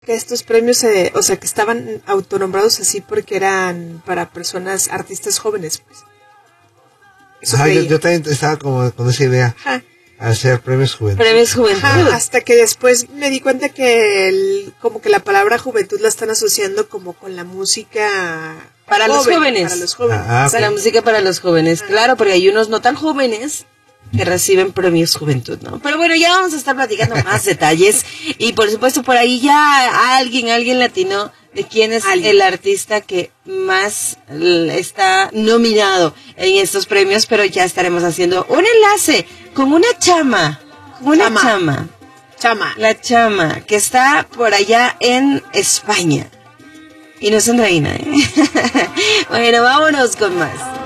que estos premios, o sea, que estaban autonombrados así porque eran para personas, artistas jóvenes, pues. Yo también estaba como con esa idea. Ajá. Hacer premios juventud. Premios juventud. Ajá, hasta que después me di cuenta que como que la palabra juventud la están asociando como con la música para los jóvenes. Para los jóvenes. O sea, la música para los jóvenes, claro, porque hay unos no tan jóvenes que reciben premios juventud, ¿no? Pero bueno, ya vamos a estar platicando más detalles y por supuesto por ahí ya alguien latino de quién es el artista que más está nominado en estos premios, pero ya estaremos haciendo un enlace con una chama. La chama, que está por allá en España. Y no es Andreina, ¿eh? Bueno, vámonos con más.